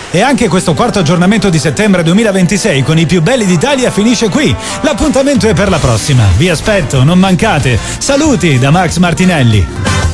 E anche questo quarto aggiornamento di settembre 2026 con i più belli d'Italia finisce qui. L'appuntamento è per la prossima. Vi aspetto, non mancate. Saluti da Max Martinelli.